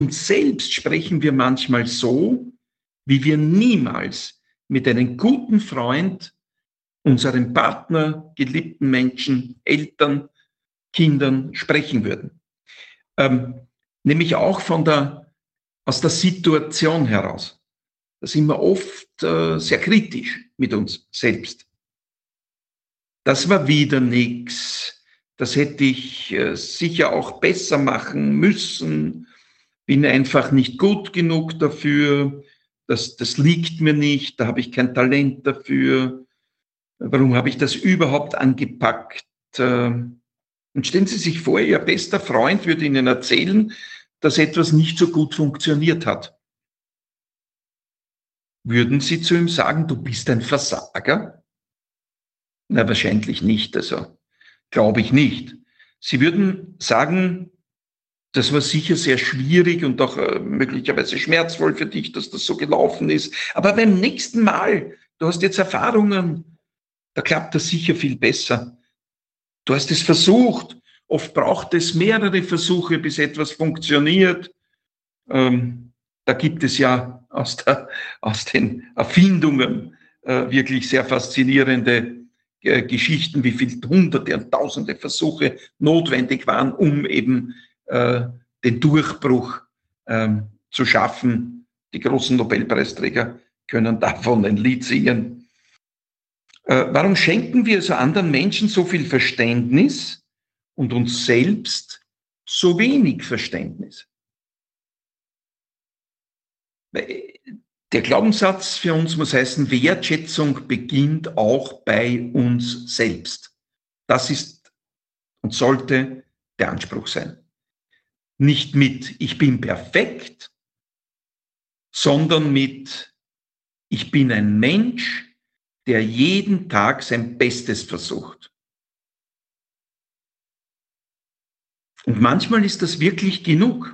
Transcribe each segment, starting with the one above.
uns selbst sprechen wir manchmal so, wie wir niemals mit einem guten Freund, unserem Partner, geliebten Menschen, Eltern, Kindern sprechen würden. Nämlich auch aus der Situation heraus. Da sind wir oft sehr kritisch mit uns selbst. Das war wieder nichts. Das hätte ich sicher auch besser machen müssen. Bin einfach nicht gut genug dafür. Das liegt mir nicht. Da habe ich kein Talent dafür. Warum habe ich das überhaupt angepackt? Und stellen Sie sich vor, Ihr bester Freund würde Ihnen erzählen, dass etwas nicht so gut funktioniert hat. Würden Sie zu ihm sagen, du bist ein Versager? Na, wahrscheinlich nicht, also glaube ich nicht. Sie würden sagen, das war sicher sehr schwierig und auch möglicherweise schmerzvoll für dich, dass das so gelaufen ist. Aber beim nächsten Mal, du hast jetzt Erfahrungen, da klappt das sicher viel besser. Du hast es versucht. Oft braucht es mehrere Versuche, bis etwas funktioniert. Da gibt es ja aus den Erfindungen wirklich sehr faszinierende Geschichten, wie viele Hunderte und Tausende Versuche notwendig waren, um eben den Durchbruch zu schaffen. Die großen Nobelpreisträger können davon ein Lied singen. Warum schenken wir also anderen Menschen so viel Verständnis und uns selbst so wenig Verständnis? Der Glaubenssatz für uns muss heißen, Wertschätzung beginnt auch bei uns selbst. Das ist und sollte der Anspruch sein. Nicht mit ich bin perfekt, sondern mit ich bin ein Mensch, der jeden Tag sein Bestes versucht. Und manchmal ist das wirklich genug.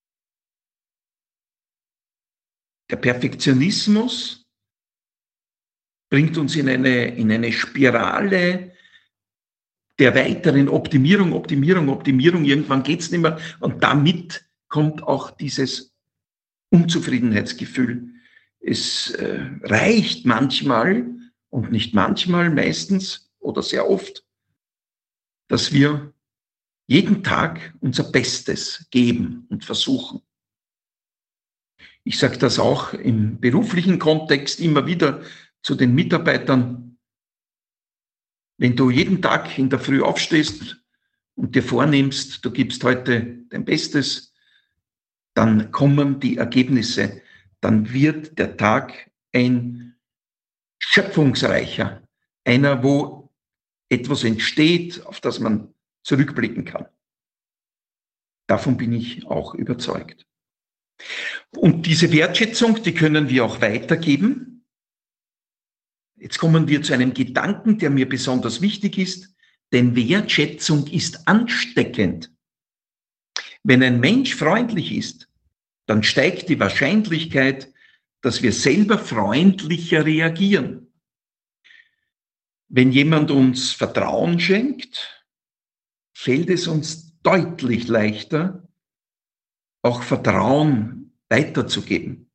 Der Perfektionismus bringt uns in eine Spirale der weiteren Optimierung. Irgendwann geht es nicht mehr. Und damit kommt auch dieses Unzufriedenheitsgefühl. Es reicht manchmal und nicht manchmal, meistens oder sehr oft, dass wir jeden Tag unser Bestes geben und versuchen. Ich sage das auch im beruflichen Kontext immer wieder zu den Mitarbeitern. Wenn du jeden Tag in der Früh aufstehst und dir vornimmst, du gibst heute dein Bestes, dann kommen die Ergebnisse. Dann wird der Tag ein schöpfungsreicher, einer, wo etwas entsteht, auf das man zurückblicken kann. Davon bin ich auch überzeugt. Und diese Wertschätzung, die können wir auch weitergeben. Jetzt kommen wir zu einem Gedanken, der mir besonders wichtig ist, denn Wertschätzung ist ansteckend. Wenn ein Mensch freundlich ist, dann steigt die Wahrscheinlichkeit, dass wir selber freundlicher reagieren. Wenn jemand uns Vertrauen schenkt, fällt es uns deutlich leichter, auch Vertrauen weiterzugeben.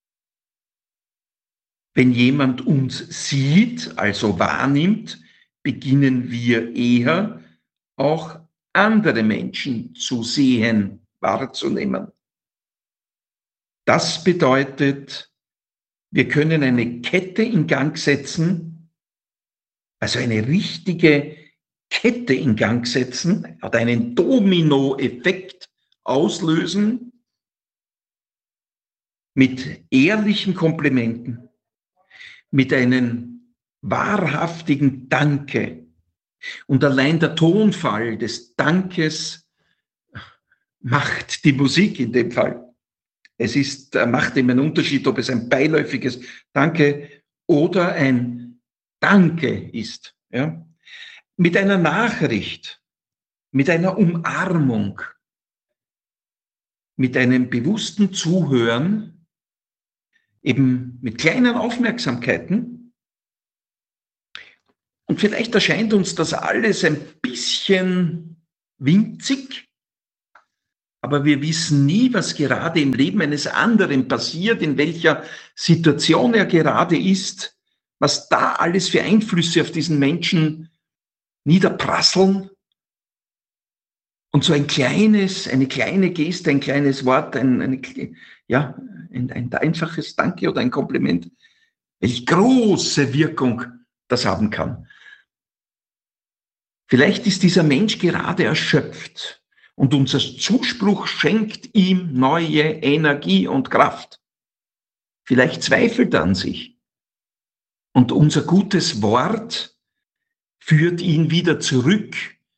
Wenn jemand uns sieht, also wahrnimmt, beginnen wir eher auch andere Menschen zu sehen, wahrzunehmen. Das bedeutet, wir können eine Kette in Gang setzen, also eine richtige Kette in Gang setzen, hat einen Dominoeffekt auslösen mit ehrlichen Komplimenten, mit einem wahrhaftigen Danke. Und allein der Tonfall des Dankes macht die Musik in dem Fall. Es macht eben einen Unterschied, ob es ein beiläufiges Danke oder ein Danke ist. Ja? Mit einer Nachricht, mit einer Umarmung, mit einem bewussten Zuhören, eben mit kleinen Aufmerksamkeiten. Und vielleicht erscheint uns das alles ein bisschen winzig, aber wir wissen nie, was gerade im Leben eines anderen passiert, in welcher Situation er gerade ist, was da alles für Einflüsse auf diesen Menschen niederprasseln. Und so eine kleine Geste, ein kleines Wort, ein einfaches Danke oder ein Kompliment, welche große Wirkung das haben kann. Vielleicht ist dieser Mensch gerade erschöpft und unser Zuspruch schenkt ihm neue Energie und Kraft. Vielleicht zweifelt er an sich. Und unser gutes Wort führt ihn wieder zurück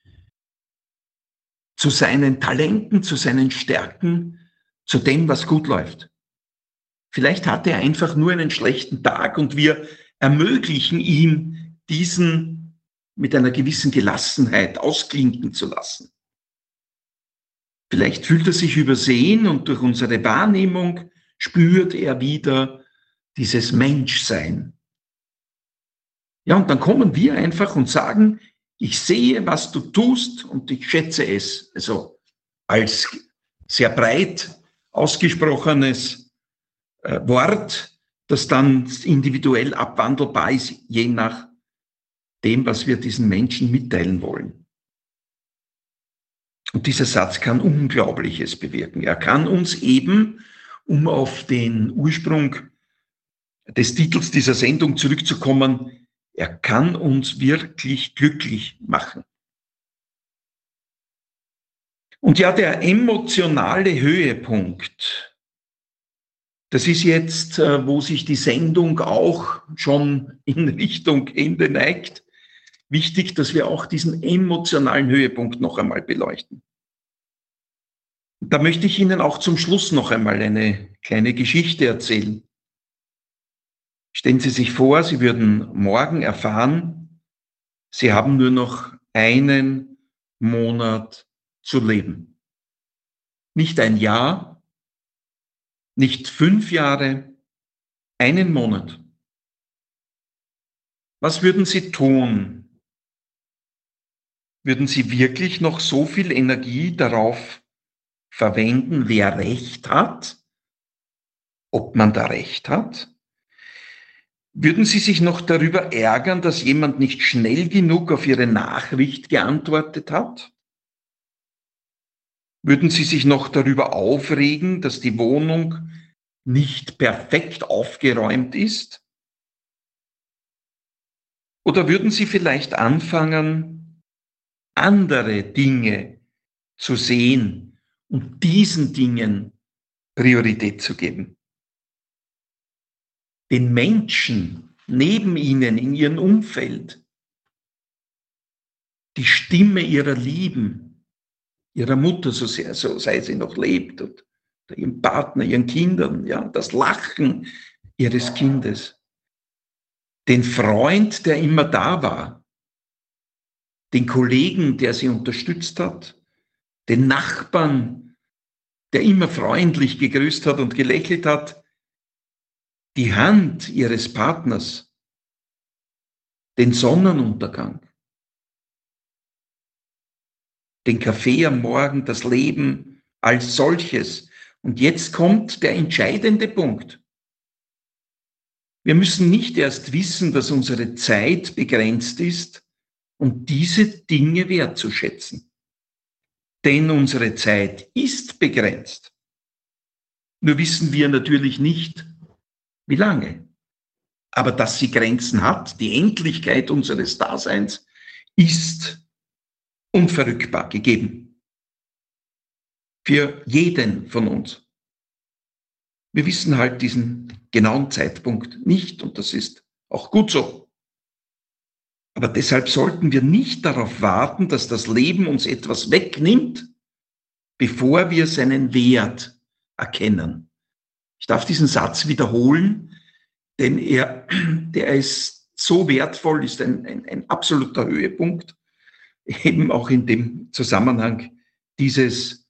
zu seinen Talenten, zu seinen Stärken, zu dem, was gut läuft. Vielleicht hat er einfach nur einen schlechten Tag und wir ermöglichen ihm, diesen mit einer gewissen Gelassenheit ausklinken zu lassen. Vielleicht fühlt er sich übersehen und durch unsere Wahrnehmung spürt er wieder dieses Menschsein. Ja, und dann kommen wir einfach und sagen, ich sehe, was du tust und ich schätze es. Also als sehr breit ausgesprochenes Wort, das dann individuell abwandelbar ist, je nach dem, was wir diesen Menschen mitteilen wollen. Und dieser Satz kann Unglaubliches bewirken. Er kann uns eben, um auf den Ursprung des Titels dieser Sendung zurückzukommen, er kann uns wirklich glücklich machen. Und ja, der emotionale Höhepunkt, das ist jetzt, wo sich die Sendung auch schon in Richtung Ende neigt, wichtig, dass wir auch diesen emotionalen Höhepunkt noch einmal beleuchten. Da möchte ich Ihnen auch zum Schluss noch einmal eine kleine Geschichte erzählen. Stellen Sie sich vor, Sie würden morgen erfahren, Sie haben nur noch einen Monat zu leben. Nicht ein Jahr, nicht 5 Jahre, einen Monat. Was würden Sie tun? Würden Sie wirklich noch so viel Energie darauf verwenden, wer Recht hat? Ob man da Recht hat? Würden Sie sich noch darüber ärgern, dass jemand nicht schnell genug auf Ihre Nachricht geantwortet hat? Würden Sie sich noch darüber aufregen, dass die Wohnung nicht perfekt aufgeräumt ist? Oder würden Sie vielleicht anfangen, andere Dinge zu sehen und diesen Dingen Priorität zu geben? Den Menschen neben Ihnen in Ihrem Umfeld, die Stimme Ihrer Lieben, Ihrer Mutter, so sei sie noch lebt, und Ihrem Partner, Ihren Kindern, ja, das Lachen Ihres Kindes, den Freund, der immer da war, den Kollegen, der Sie unterstützt hat, den Nachbarn, der immer freundlich gegrüßt hat und gelächelt hat, die Hand Ihres Partners, den Sonnenuntergang, den Kaffee am Morgen, das Leben als solches. Und jetzt kommt der entscheidende Punkt. Wir müssen nicht erst wissen, dass unsere Zeit begrenzt ist, um diese Dinge wertzuschätzen. Denn unsere Zeit ist begrenzt. Nur wissen wir natürlich nicht, wie lange. Aber dass sie Grenzen hat, die Endlichkeit unseres Daseins, ist unverrückbar gegeben. Für jeden von uns. Wir wissen halt diesen genauen Zeitpunkt nicht und das ist auch gut so. Aber deshalb sollten wir nicht darauf warten, dass das Leben uns etwas wegnimmt, bevor wir seinen Wert erkennen. Ich darf diesen Satz wiederholen, denn der ist so wertvoll, ist ein absoluter Höhepunkt, eben auch in dem Zusammenhang dieses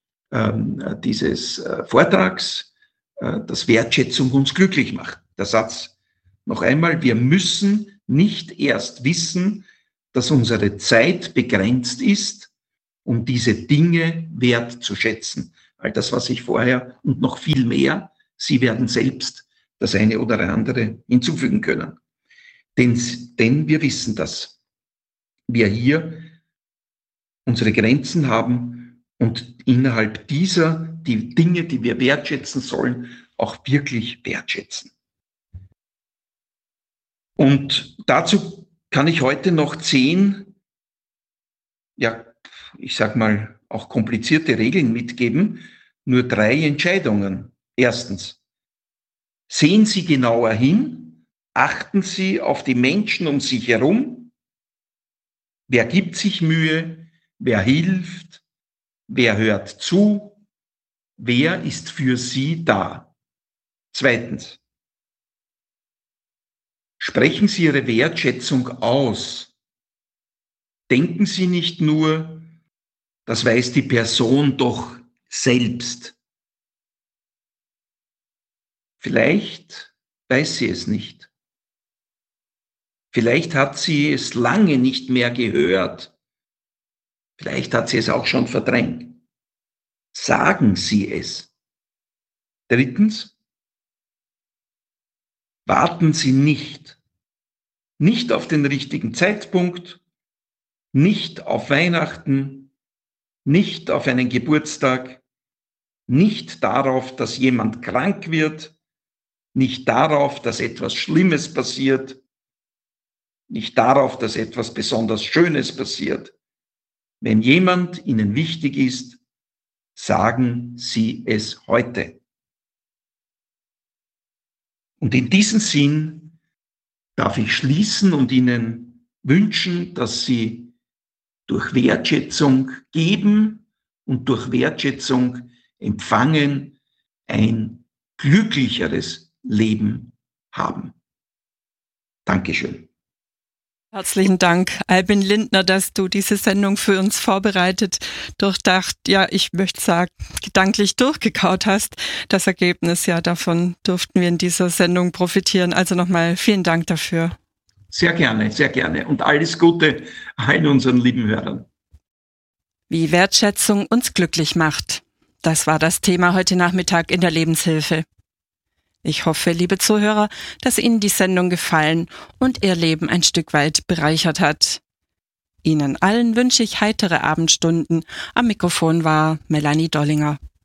Vortrags, dass Wertschätzung uns glücklich macht. Der Satz noch einmal, wir müssen nicht erst wissen, dass unsere Zeit begrenzt ist, um diese Dinge wertzuschätzen. all das, was ich vorher und noch viel mehr, Sie werden selbst das eine oder andere hinzufügen können. Denn wir wissen, dass wir hier unsere Grenzen haben und innerhalb dieser die Dinge, die wir wertschätzen sollen, auch wirklich wertschätzen. Und dazu kann ich heute noch 10, ja, ich sag mal, auch komplizierte Regeln mitgeben, nur 3 Entscheidungen. Erstens, sehen Sie genauer hin, achten Sie auf die Menschen um sich herum. Wer gibt sich Mühe? Wer hilft? Wer hört zu? Wer ist für Sie da? Zweitens, sprechen Sie Ihre Wertschätzung aus. Denken Sie nicht nur, das weiß die Person doch selbst. Vielleicht weiß sie es nicht. Vielleicht hat sie es lange nicht mehr gehört. Vielleicht hat sie es auch schon verdrängt. Sagen Sie es. Drittens, warten Sie nicht. Nicht auf den richtigen Zeitpunkt, nicht auf Weihnachten, nicht auf einen Geburtstag, nicht darauf, dass jemand krank wird, nicht darauf, dass etwas Schlimmes passiert, nicht darauf, dass etwas besonders Schönes passiert. Wenn jemand Ihnen wichtig ist, sagen Sie es heute. Und in diesem Sinn darf ich schließen und Ihnen wünschen, dass Sie durch Wertschätzung geben und durch Wertschätzung empfangen ein glücklicheres Leben haben. Dankeschön. Herzlichen Dank, Albin Lindner, dass du diese Sendung für uns vorbereitet, durchdacht, ja, ich möchte sagen, gedanklich durchgekaut hast. Das Ergebnis, ja, davon durften wir in dieser Sendung profitieren. Also nochmal vielen Dank dafür. Sehr gerne, sehr gerne. Und alles Gute allen unseren lieben Hörern. Wie Wertschätzung uns glücklich macht. Das war das Thema heute Nachmittag in der Lebenshilfe. Ich hoffe, liebe Zuhörer, dass Ihnen die Sendung gefallen und Ihr Leben ein Stück weit bereichert hat. Ihnen allen wünsche ich heitere Abendstunden. Am Mikrofon war Melanie Dollinger.